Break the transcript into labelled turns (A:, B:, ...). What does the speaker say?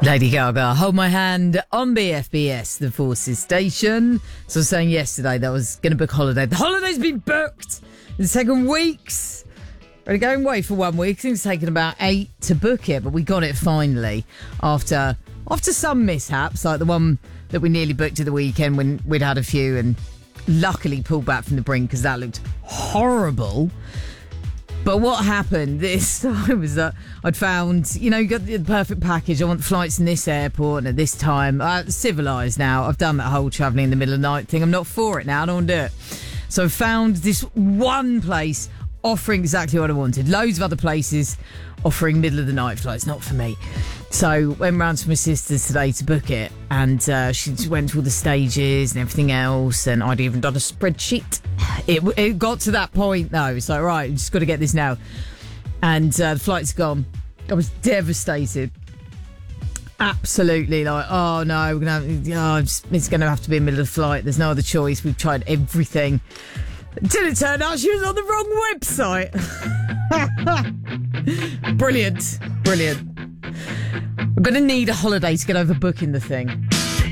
A: Lady Gaga, Hold My Hand on BFBS, the Forces station. So I was saying yesterday that I was going to book a holiday. The holiday's been booked. It's taken weeks. We're going away for 1 week. I think it's taken about 8 to book it, but we got it finally after some mishaps, like the one that we nearly booked at the weekend when we'd had a few and luckily pulled back from the brink because that looked horrible. But what happened this time was that I'd found, you got the perfect package. I want flights in this airport and at this time. Civilised now. I've done that whole travelling in the middle of the night thing. I'm not for it now. I don't want to do it. So I found this one place offering exactly what I wanted. Loads of other places offering middle of the night flights. Not for me. So went round to my sister's today to book it, and she went through all the stages and everything else, and I'd even done a spreadsheet. It got to that point though, so right, just got to get this now. And the flight's gone. I was devastated. Absolutely, like, oh no, it's going to have to be a middle of the flight. There's no other choice. We've tried everything. Until it turned out she was on the wrong website. Brilliant. I'm going to need a holiday to get over booking the thing.